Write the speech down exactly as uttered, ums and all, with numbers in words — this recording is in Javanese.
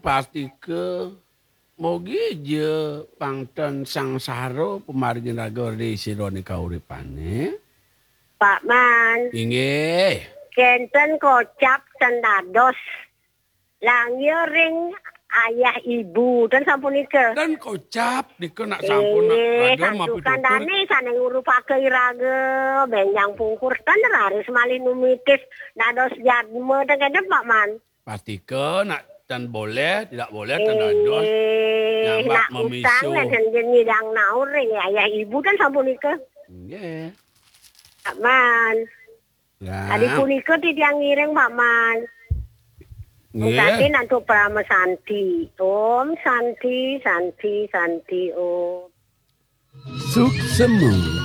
pasti ke mogi je pangten sangsara pemargin raga di sirone kauripane. Pak Man. Inggih. Kenten kocap sendados. Langya ring ayah ibu dan sampun ike. Dan kocap nika nak sampun nak raga mapi tutur. Kandane saneng ngurupake iraga benjang pungkur tan raris malih numitis dados jadme tengene Pak Man. Pasti ke nak dan boleh, tidak boleh dan dados. Nyambak memisu. Nak utang dan nyidang naur ring ayah ibu dan sampun ike. Nggih. Pak Man. Ya. Tadi punika titiang ngiring Pak Man. Mungkin nanti Prama Santi. Om Santi, Santi, Santi, Om. Suksemu.